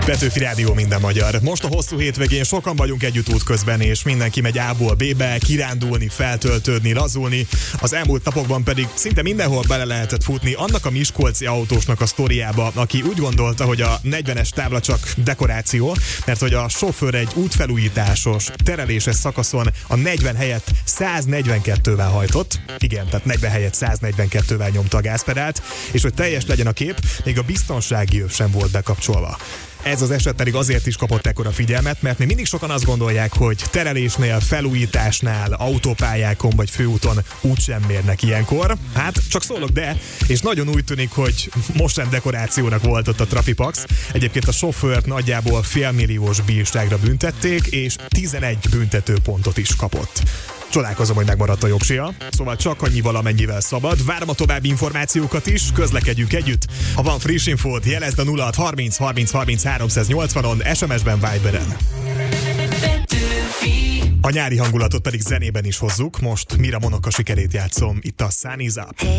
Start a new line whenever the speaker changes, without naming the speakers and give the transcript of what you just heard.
Petőfi Rádió, minden magyar. Most a hosszú hétvégén sokan vagyunk együtt útközben, és mindenki megy A-ból B-be, kirándulni, feltöltődni, lazulni. Az elmúlt napokban pedig szinte mindenhol bele lehetett futni annak a miskolci autósnak a sztoriába, aki úgy gondolta, hogy a 40-es tábla csak dekoráció, mert hogy a sofőr egy útfelújításos, tereléses szakaszon a 40 helyett 142-vel hajtott. Igen, tehát 40 helyett 142-vel nyomta a gázpedált, és hogy teljes legyen a kép, még a biztonsági öv sem volt bekapcsolva. Ez az eset pedig azért is kapott ekkora figyelmet, mert még mindig sokan azt gondolják, hogy terelésnél, felújításnál, autópályákon vagy főúton úgysem mérnek ilyenkor. Hát, csak szólok de, és nagyon úgy tűnik, hogy most sem dekorációnak volt ott a Trafipax. Egyébként a sofőrt nagyjából félmilliós bírságra büntették, és 11 büntetőpontot is kapott. Csodálkozom, hogy megmaradt a jogsia, szóval csak annyival, amennyivel szabad. Várom a további információkat is, közlekedjünk együtt. Ha van friss infót, jelezd a 06 30 30 30 380-on, SMS-ben, Viberen. A nyári hangulatot pedig zenében is hozzuk. Most Mira Monoka sikerét játszom, itt a Sun Is Up.